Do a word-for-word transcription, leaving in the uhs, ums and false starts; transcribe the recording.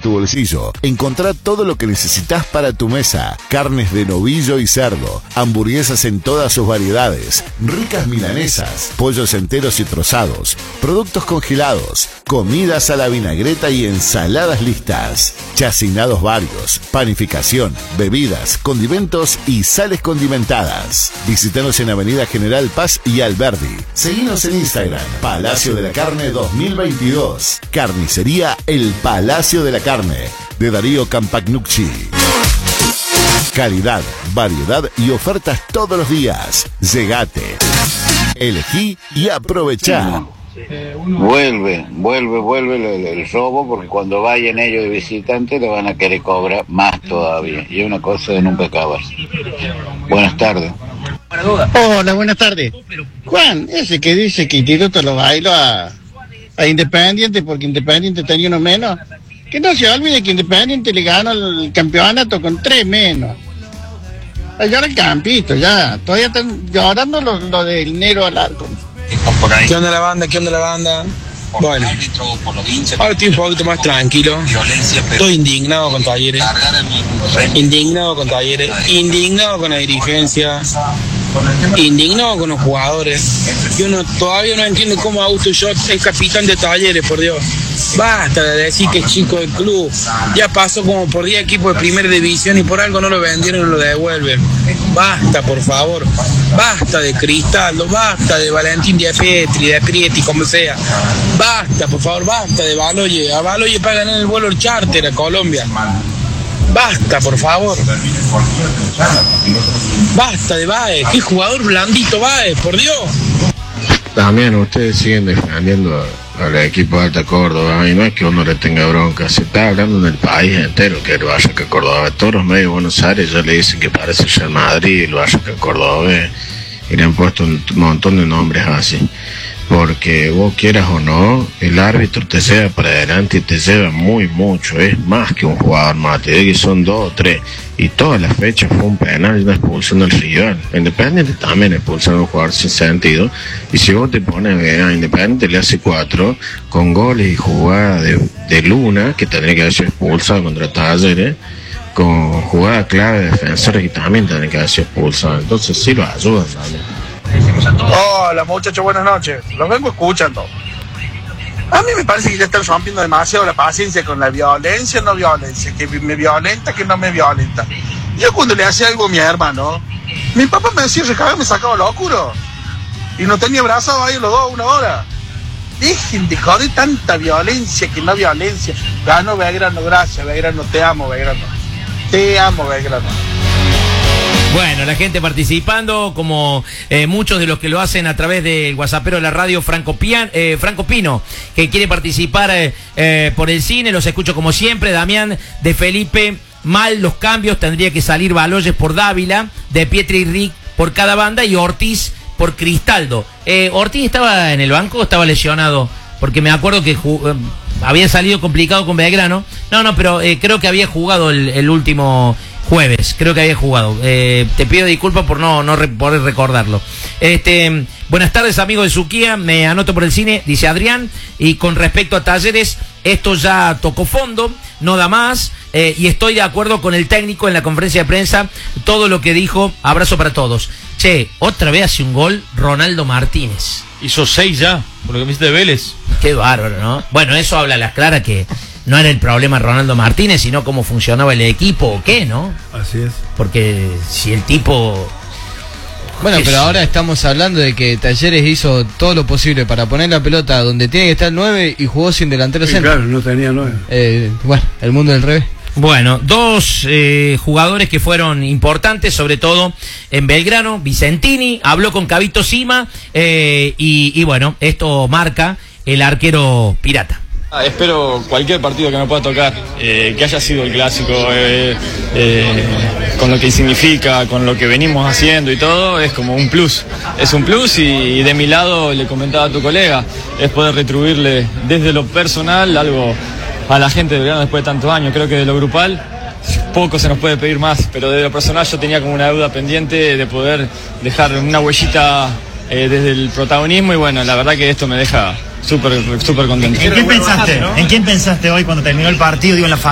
tu bolsillo. Encontrá todo lo que necesitas para tu mesa. Carnes de novillo y cerdo, hamburguesas en todas sus variedades, ricas milanesas, pollos enteros y trozados, productos congelados, comidas a la vinagreta y ensaladas listas, chacinados varios, panificación, bebidas, condimentos y sales condimentadas. Visítanos en Avenida General Paz y Alberdi. Seguinos en Instagram, Palacio de la Carne dos mil veintidós. Carnicería El Palacio de la Carne, de Darío Campagnucci. Calidad, variedad y ofertas todos los días. Llegate, elegí y aprovechá. Vuelve, vuelve, vuelve el, el robo, porque cuando vayan ellos de visitantes le van a querer cobrar más todavía. Y es una cosa de nunca acabar. Buenas tardes. Hola, buenas tardes. Juan, ese que dice que Instituto lo bailo a, a Independiente porque Independiente tenía uno menos, que no se olvide que Independiente le ganó el campeonato con tres menos. Allá en el campito, ya. Todavía están llorando lo, lo del negro al arco. ¿Qué onda la banda? ¿Qué onda la banda? Bueno, ahora estoy un poquito más tranquilo. Estoy indignado con Talleres. Indignado con Talleres. Indignado con la dirigencia. Indignado con los jugadores. Yo no, todavía no entiendo cómo Augusto Shot es capitán de Talleres, por Dios. Basta de decir que es chico del club. Ya pasó como por diez equipos de primera división y por algo no lo vendieron y lo devuelven. Basta, por favor. Basta de Cristaldo, basta de Valentín de Petri, de Prieti, como sea. Basta, por favor, basta de Baloye. A Baloye pagan en el vuelo el charter a Colombia. Basta, por favor. Basta de Baez. Qué jugador blandito Baez, por Dios. También ustedes siguen defendiendo al equipo de Alta Córdoba, y no es que uno le tenga bronca, se está hablando en el país entero que el Valleca Córdoba, todos los medios de Buenos Aires ya le dicen que parece Real Madrid, el Valleca Córdoba, y le han puesto un montón de nombres así, porque vos quieras o no, el árbitro te lleva para adelante y te lleva muy mucho, es más que un jugador más, te digo que son dos o tres, y todas las fechas fue un penal y una expulsión del rival. Independiente también expulsaron a un jugador sin sentido, y si vos te pones a ver, a Independiente le hace cuatro con goles y jugada de, de Luna, que tendría que haber sido expulsado contra Talleres, con jugada clave de defensores que también tendría que haber sido expulsado, entonces sí lo ayudan también. Hola muchachos, buenas noches. Los vengo escuchando. A mí me parece que ya están rompiendo demasiado la paciencia con la violencia, no violencia, que me violenta, que no me violenta. Yo cuando le hacía algo a mi hermano, mi papá me decía, recabé, me sacaba locuro. Y no tenía abrazado ahí los dos una hora. Dejen de joder tanta violencia que no violencia. Gano Belgrano, gracias Belgrano, te amo Belgrano. Te amo Belgrano. Bueno, la gente participando, como eh, muchos de los que lo hacen a través del WhatsAppero de la radio, Franco, Pian, eh, Franco Pino, que quiere participar eh, eh, por el cine, los escucho como siempre. Damián de Felipe, mal los cambios, tendría que salir Baloyes por Dávila, de Pietri y Rick por cada banda y Ortiz por Cristaldo. Eh, ¿Ortiz estaba en el banco o estaba lesionado? Porque me acuerdo que eh, había salido complicado con Belgrano. No, no, pero eh, creo que había jugado el, el último jueves, creo que había jugado. Eh, te pido disculpas por no, no re, poder recordarlo. Este, buenas tardes, amigos de Suquía, me anoto por el cine, dice Adrián. Y con respecto a Talleres, esto ya tocó fondo, no da más. Eh, y estoy de acuerdo con el técnico en la conferencia de prensa, todo lo que dijo, abrazo para todos. Che, otra vez hace un gol Ronaldo Martínez. Hizo seis ya, por lo que me hiciste de Vélez. Qué bárbaro, ¿no? Bueno, eso habla a las claras que no era el problema Ronaldo Martínez, sino cómo funcionaba el equipo o qué, ¿no? Así es. Porque si el tipo... Bueno, pero ahora estamos hablando de que Talleres hizo todo lo posible para poner la pelota donde tiene que estar el nueve y jugó sin delantero sí, centro. Claro, no tenía nueve. Eh, bueno, el mundo del revés. Bueno, dos eh, jugadores que fueron importantes, sobre todo en Belgrano. Vicentini habló con Cavito Sima eh, y, y bueno, esto marca el arquero pirata. Ah, espero cualquier partido que me pueda tocar, eh, que haya sido el clásico, eh, eh, con lo que significa, con lo que venimos haciendo y todo, es como un plus. Es un plus y, y de mi lado, le comentaba a tu colega, es poder retribuirle desde lo personal algo a la gente de Belgrano después de tantos años. Creo que de lo grupal poco se nos puede pedir más, pero de lo personal yo tenía como una deuda pendiente de poder dejar una huellita eh, desde el protagonismo y bueno, la verdad que esto me deja súper súper contento. ¿En quién pensaste? ¿En quién pensaste hoy cuando terminó el partido? Digo, en la